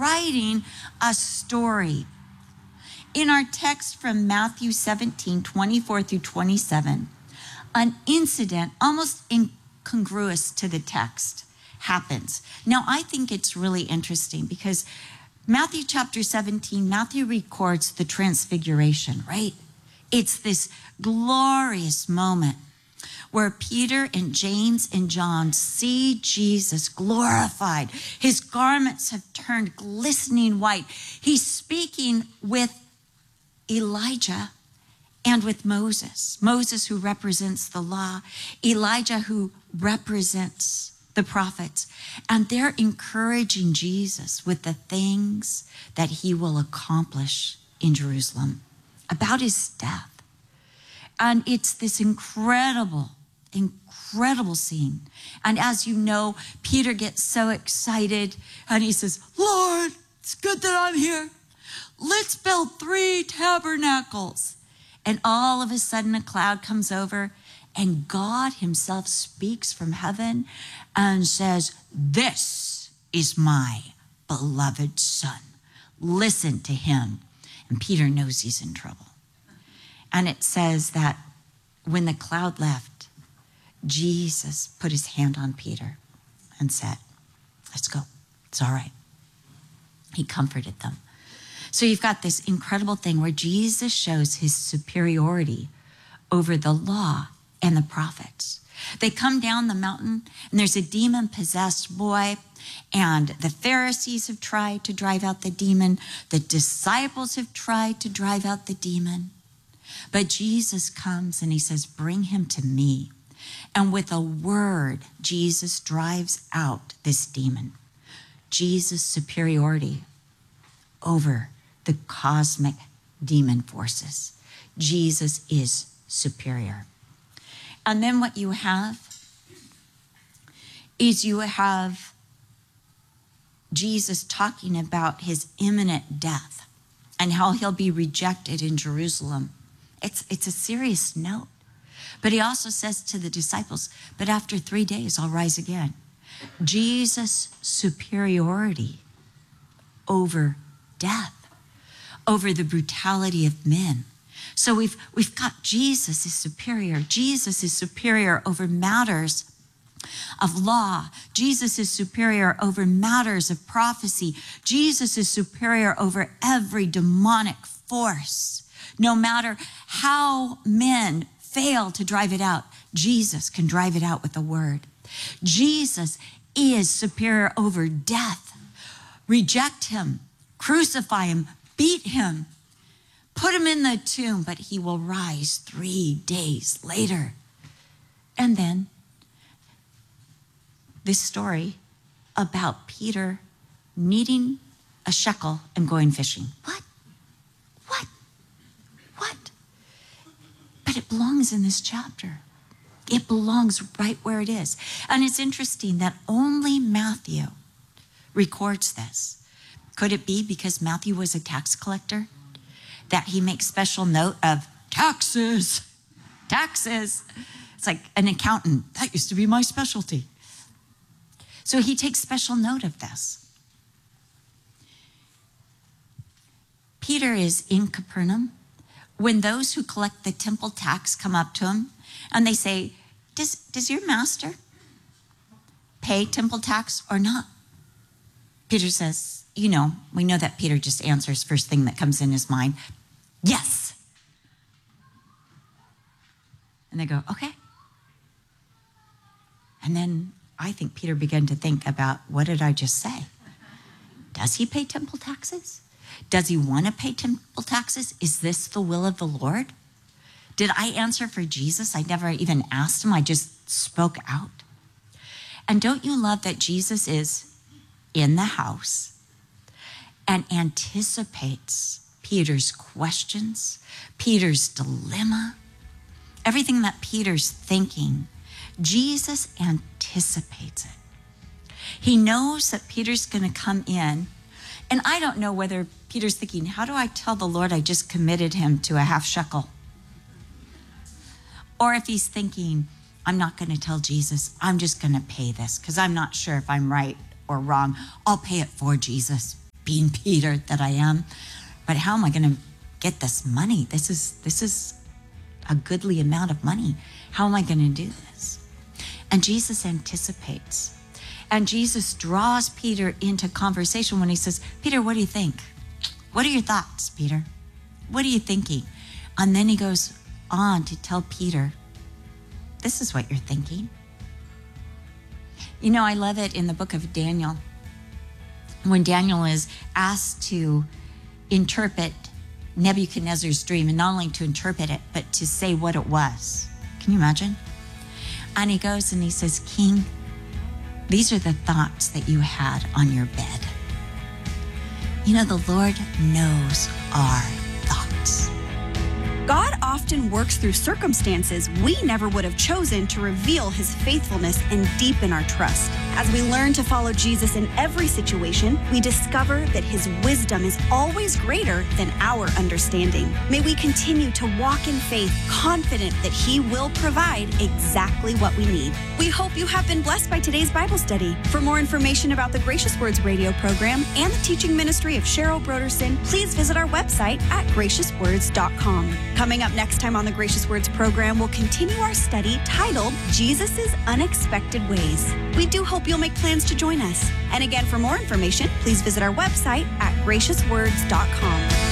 writing a story. In our text from Matthew 17, 24 through 27, an incident almost incongruous to the text happens. Now, I think it's really interesting because Matthew chapter 17, Matthew records the transfiguration, right? It's this glorious moment where Peter and James and John see Jesus glorified. His garments have turned glistening white. He's speaking with Elijah and with Moses. Moses, who represents the law, Elijah, who represents the prophets. And they're encouraging Jesus with the things that he will accomplish in Jerusalem, about his death. And it's this incredible scene. And as you know, Peter gets so excited and he says, Lord, it's good that I'm here. Let's build 3 tabernacles. And all of a sudden a cloud comes over and God himself speaks from heaven and says, this is my beloved son. Listen to him. And Peter knows he's in trouble. And it says that when the cloud left, Jesus put his hand on Peter and said, let's go. It's all right. He comforted them. So you've got this incredible thing where Jesus shows his superiority over the law and the prophets. They come down the mountain and there's a demon-possessed boy, and the Pharisees have tried to drive out the demon. The disciples have tried to drive out the demon. But Jesus comes and he says, bring him to me. And with a word, Jesus drives out this demon. Jesus' superiority over the cosmic demon forces. Jesus is superior. And then what you have is you have Jesus talking about his imminent death and how he'll be rejected in Jerusalem. It's a serious note. But he also says to the disciples, but after 3 days, I'll rise again. Jesus' superiority over death, over the brutality of men. So we've got Jesus is superior. Jesus is superior over matters of law. Jesus is superior over matters of prophecy. Jesus is superior over every demonic force. No matter how men fail to drive it out, Jesus can drive it out with the word. Jesus is superior over death. Reject him, crucify him, beat him, put him in the tomb, but he will rise 3 days later. And then this story about Peter needing a shekel and going fishing. What? But it belongs in this chapter. It belongs right where it is. And it's interesting that only Matthew records this. Could it be because Matthew was a tax collector that he makes special note of taxes? It's like an accountant. That used to be my specialty. So he takes special note of this. Peter is in Capernaum when those who collect the temple tax come up to him and they say, does your master pay temple tax or not? Peter says, we know that Peter just answers first thing that comes in his mind. Yes. And they go, okay. And then I think Peter began to think about, what did I just say? Does he pay temple taxes? Does he want to pay temple taxes? Is this the will of the Lord? Did I answer for Jesus? I never even asked him. I just spoke out. And don't you love that Jesus is in the house and anticipates Peter's questions, Peter's dilemma, everything that Peter's thinking? Jesus anticipates it. He knows that Peter's going to come in. And I don't know whether Peter's thinking, how do I tell the Lord I just committed him to a half shekel? Or if he's thinking, I'm not going to tell Jesus, I'm just going to pay this because I'm not sure if I'm right or wrong. I'll pay it for Jesus. being Peter that I am, but how am I going to get this money? This is a goodly amount of money. How am I going to do this? And Jesus anticipates. And Jesus draws Peter into conversation when he says, Peter, what do you think? What are your thoughts, Peter? What are you thinking? And then he goes on to tell Peter, this is what you're thinking. You know, I love it in the book of Daniel, when Daniel is asked to interpret Nebuchadnezzar's dream, and not only to interpret it, but to say what it was. Can you imagine? And he goes and he says, King, these are the thoughts that you had on your bed. You know, the Lord knows our thoughts. God often works through circumstances we never would have chosen to reveal his faithfulness and deepen our trust. As we learn to follow Jesus in every situation, we discover that his wisdom is always greater than our understanding. May we continue to walk in faith, confident that he will provide exactly what we need. We hope you have been blessed by today's Bible study. For more information about the Gracious Words radio program and the teaching ministry of Cheryl Broderson, please visit our website at graciouswords.com. Coming up next time on the Gracious Words program, we'll continue our study titled Jesus' Unexpected Ways. We do hope you'll make plans to join us. And again, for more information, please visit our website at graciouswords.com.